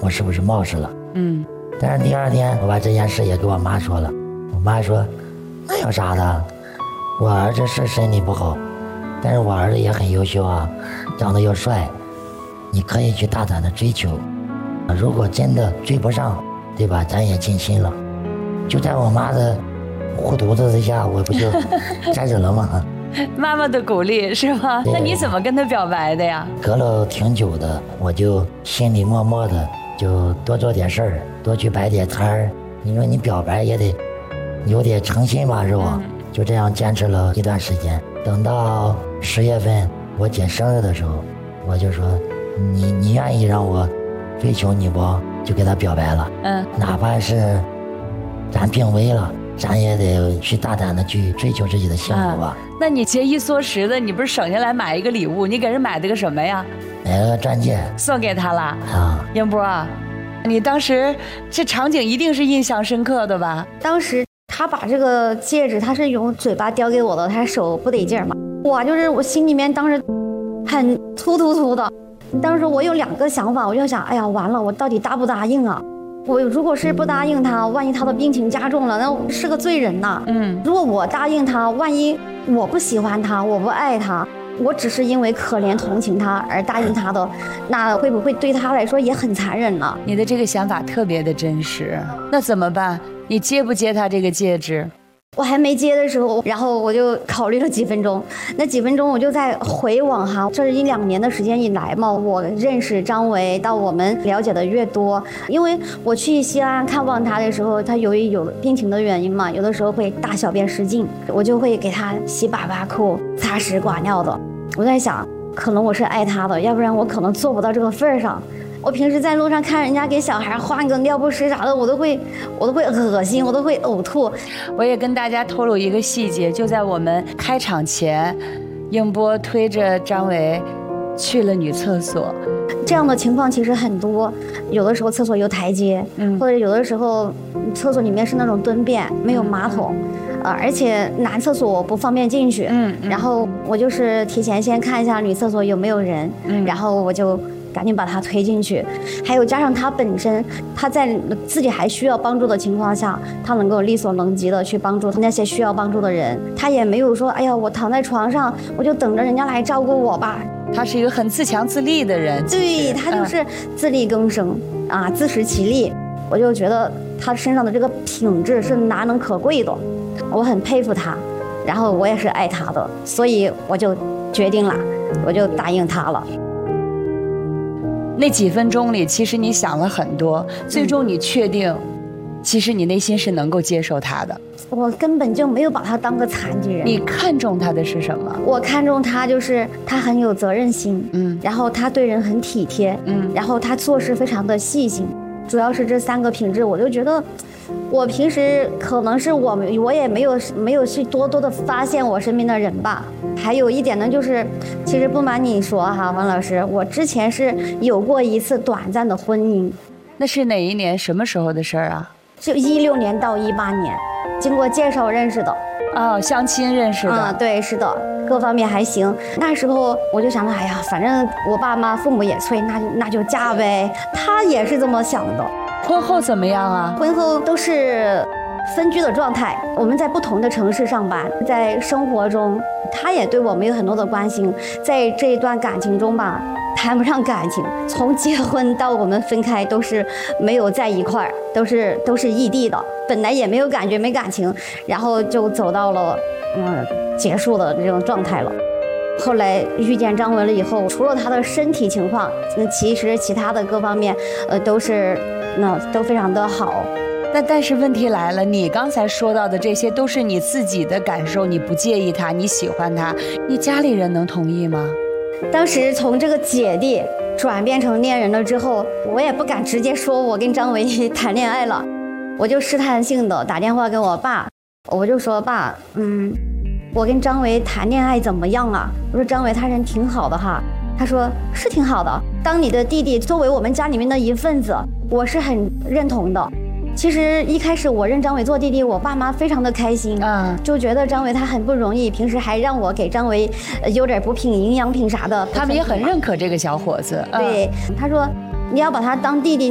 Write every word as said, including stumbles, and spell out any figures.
我是不是冒失了？嗯，但是第二天我把这件事也给我妈说了，我妈说那有啥的，我儿子是身体不好，但是我儿子也很优秀啊，长得又帅，你可以去大胆的追求，如果真的追不上，对吧，咱也尽心了。就在我妈的护犊子之下，我不就开始了吗？ 妈妈的鼓励是吗？那你怎么跟他表白的呀？ 隔了挺久的，我就心里默默的就多做点事儿，多去摆点摊儿。你说你表白也得有点诚心吧，是吧？嗯、就这样坚持了一段时间。等到十月份我姐生日的时候，我就说你你愿意让我追求你不？就给她表白了。嗯，哪怕是咱病危了，咱也得去大胆的去追求自己的幸福吧。 嗯、那你节衣缩食的，你不是省下来买一个礼物？你给人买的个什么呀？ 买了个钻戒， 送给他了。啊，英波，你当时这场景一定是印象深刻的吧？ 当时他把这个戒指，他是用嘴巴叼给我的，他手不得劲儿嘛。哇，就是我心里面当时很突突突的。当时我有两个想法，我就想，哎呀，完了，我到底答不答应啊？我如果是不答应他，万一他的病情加重了，那我是个罪人呐。嗯，如果我答应他，万一我不喜欢他，我不爱他，我只是因为可怜同情他而答应他的，那会不会对他来说也很残忍呢？ 你的这个想法特别的真实，那怎么办？你接不接他这个戒指？ 我还没接的时候，然后我就考虑了几分钟，那几分钟我就在回望哈，这是一两年的时间以来嘛，我认识张维到我们了解的越多，因为我去西安看望他的时候，他由于有病情的原因嘛，有的时候会大小便失禁，我就会给他洗粑粑裤、擦屎刮尿的。我在想，可能我是爱他的，要不然我可能做不到这个份儿上。我平时在路上看人家给小孩换个尿不湿啥的，我都会我都会恶心，我都会呕吐。 我也跟大家透露一个细节，就在我们开场前，英波推着张维去了女厕所。 这样的情况其实很多，有的时候厕所有台阶，嗯，或者有的时候厕所里面是那种蹲便，没有马桶。嗯呃，而且男厕所我不方便进去，嗯，然后我就是提前先看一下女厕所有没有人，嗯，然后我就赶紧把他推进去。还有加上他本身他在自己还需要帮助的情况下，他能够力所能及的去帮助那些需要帮助的人，他也没有说哎呀我躺在床上我就等着人家来照顾我吧。 他是一个很自强自立的人， 对，他就是自力更生，嗯、啊，自食其力。我就觉得他身上的这个品质是难能可贵的，我很佩服他，然后我也是爱他的，所以我就决定了，我就答应他了。 那几分钟里，其实你想了很多，最终你确定，嗯、其实你内心是能够接受他的。 我根本就没有把他当个残疾人。 你看中他的是什么？ 我看中他就是他很有责任心，嗯，然后他对人很体贴，嗯，然后他做事非常的细心。主要是这三个品质，我就觉得我平时可能是我我也没有没有去多多的发现我身边的人吧。还有一点呢，就是其实不瞒你说哈，王老师，我之前是有过一次短暂的婚姻。 那是哪一年什么时候的事儿啊？ 就一六年到一八年，经过介绍认识的。 哦，相亲认识的。 嗯，对，是的，各方面还行。那时候我就想着，哎呀，反正我爸妈父母也催，那就那就嫁呗。他也是这么想的。 婚后怎么样啊？ 婚后都是分居的状态，我们在不同的城市上班，在生活中他也对我们有很多的关心，在这一段感情中吧，谈不上感情，从结婚到我们分开都是没有在一块儿，都是都是异地的，本来也没有感觉没感情，然后就走到了嗯结束的这种状态了。后来遇见张文了以后，除了他的身体情况，其实其他的各方面呃都是那都非常的好。 那但是问题来了，你刚才说到的这些都是你自己的感受，你不介意他，你喜欢他，你家里人能同意吗？ 当时从这个姐弟转变成恋人了之后，我也不敢直接说我跟张维谈恋爱了，我就试探性的打电话给我爸，我就说爸，嗯，我跟张维谈恋爱怎么样啊？我说张维他人挺好的哈，他说是挺好的，当你的弟弟作为我们家里面的一份子，我是很认同的。其实一开始我认张伟做弟弟，我爸妈非常的开心，嗯，就觉得张伟他很不容易，平时还让我给张伟有点补品、营养品啥的， 他们也很认可这个小伙子。 对，他说你要把他当弟弟。